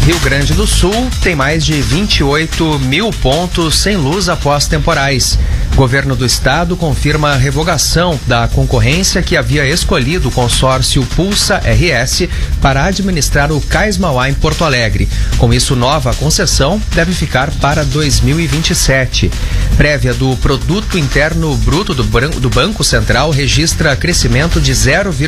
Rio Grande do Sul tem mais de 28 mil pontos sem luz após temporais. Governo do estado confirma a revogação da concorrência que havia escolhido o consórcio Pulsa RS para administrar o Cais Mauá em Porto Alegre. Com isso, nova concessão deve ficar para 2027. Prévia do Produto Interno Bruto do Banco Central registra crescimento de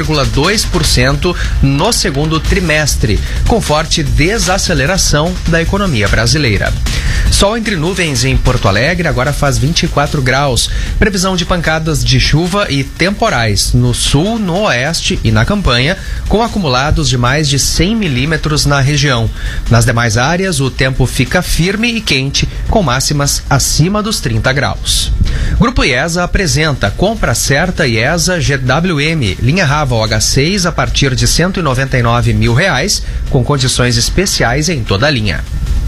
0,2% no segundo trimestre, com forte desaceleração da economia brasileira. Sol entre nuvens em Porto Alegre, agora faz 24 graus. Previsão de pancadas de chuva e temporais no sul, no oeste e na campanha, com acumulados de mais de 100 milímetros na região. Nas demais áreas, o tempo fica firme e quente, com máximas acima dos 30 graus. Grupo IESA apresenta compra certa IESA GWM, linha Raval H6 a partir de R$ 199 mil, com condições especiais em toda a linha.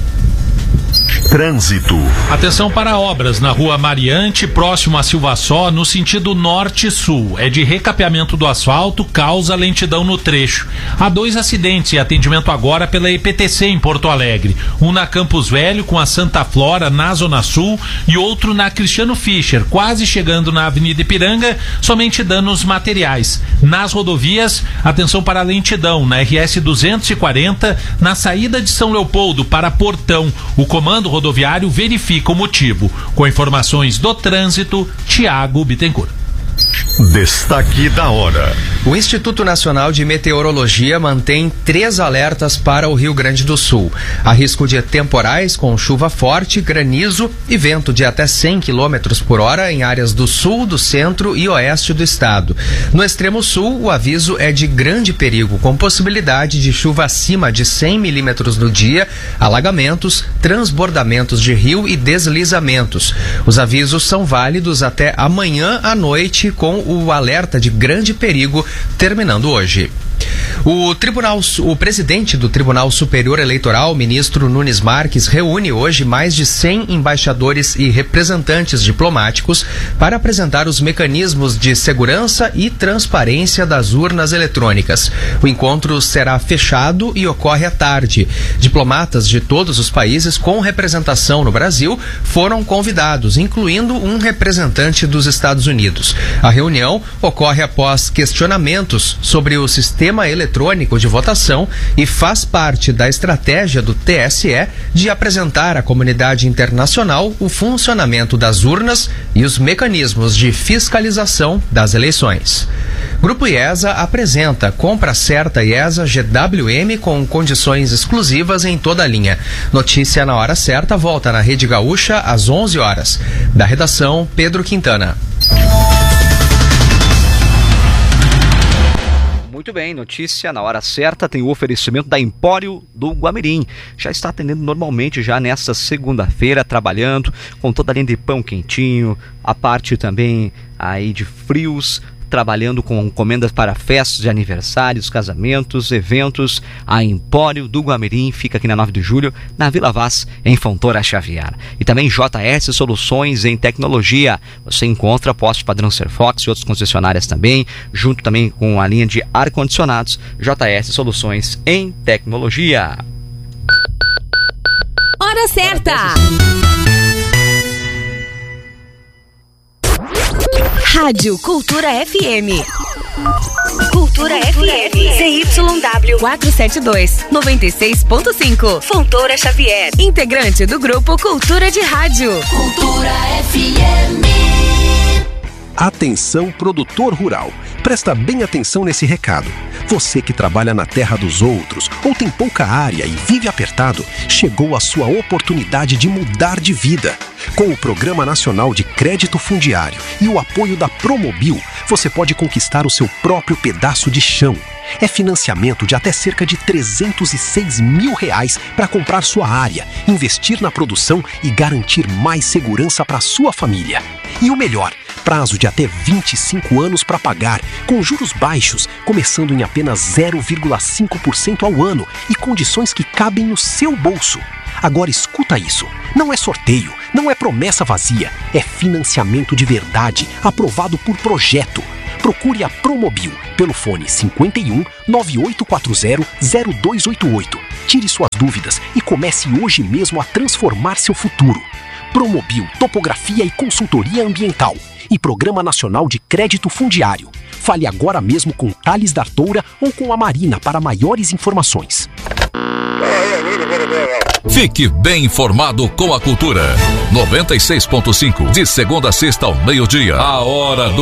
Trânsito. Atenção para obras na Rua Mariante, próximo a Silvassó, no sentido norte-sul. É de recapeamento do asfalto, causa lentidão no trecho. Há 2 acidentes e atendimento agora pela EPTC em Porto Alegre. Um na Campos Velho, com a Santa Flora, na Zona Sul, e outro na Cristiano Fischer, quase chegando na Avenida Ipiranga, somente danos materiais. Nas rodovias, atenção para a lentidão, na RS 240, na saída de São Leopoldo para Portão. O comando rodoviário verifica o motivo. Com informações do trânsito, Tiago Bittencourt. Destaque da hora. O Instituto Nacional de Meteorologia mantém 3 alertas para o Rio Grande do Sul. Há risco de temporais com chuva forte, granizo e vento de até 100 km por hora em áreas do sul, do centro e oeste do estado. No extremo sul, o aviso é de grande perigo, com possibilidade de chuva acima de 100 milímetros no dia, alagamentos, transbordamentos de rio e deslizamentos. Os avisos são válidos até amanhã à noite, com o alerta de grande perigo terminando hoje. O presidente do Tribunal Superior Eleitoral, ministro Nunes Marques, reúne hoje mais de 100 embaixadores e representantes diplomáticos para apresentar os mecanismos de segurança e transparência das urnas eletrônicas. O encontro será fechado e ocorre à tarde. Diplomatas de todos os países com representação no Brasil foram convidados, incluindo um representante dos Estados Unidos. A reunião ocorre após questionamentos sobre o sistema eletrônico de votação e faz parte da estratégia do TSE de apresentar à comunidade internacional o funcionamento das urnas e os mecanismos de fiscalização das eleições. Grupo IESA apresenta compra certa IESA GWM com condições exclusivas em toda a linha. Notícia na hora certa volta na Rede Gaúcha às 11 horas. Da redação, Pedro Quintana. Muito bem, notícia na hora certa tem o oferecimento da Empório do Guamirim. Já está atendendo normalmente já nesta segunda-feira, trabalhando com toda a linha de pão quentinho, a parte também aí de frios, trabalhando com encomendas para festas de aniversários, casamentos, eventos. A Empório do Guamirim fica aqui na 9 de julho, na Vila Vaz, em Fontoura Xavier. E também JS Soluções em Tecnologia. Você encontra postos padrão Serfox e outras concessionárias também, junto também com a linha de ar-condicionados. JS Soluções em Tecnologia. Hora certa! Rádio Cultura FM. Cultura FM. CYW 472, 96.5. Fontoura Xavier. Integrante do grupo Cultura de Rádio. Cultura FM. Atenção, produtor rural. Presta bem atenção nesse recado. Você que trabalha na terra dos outros ou tem pouca área e vive apertado, chegou a sua oportunidade de mudar de vida. Com o Programa Nacional de Crédito Fundiário e o apoio da Promobil, você pode conquistar o seu próprio pedaço de chão. É financiamento de até cerca de R$306 mil para comprar sua área, investir na produção e garantir mais segurança para sua família. E o melhor, prazo de até 25 anos para pagar, com juros baixos, começando em apenas 0,5% ao ano e condições que cabem no seu bolso. Agora escuta isso, não é sorteio, não é promessa vazia, é financiamento de verdade, aprovado por projeto. Procure a Promobil pelo fone 51 9840 0288 Tire suas dúvidas e comece hoje mesmo a transformar seu futuro. Promobio Topografia e Consultoria Ambiental e Programa Nacional de Crédito Fundiário. Fale agora mesmo com Thales D'Artoura ou com a Marina para maiores informações. Fique bem informado com a Cultura. 96.5, de segunda a sexta ao meio-dia. A hora do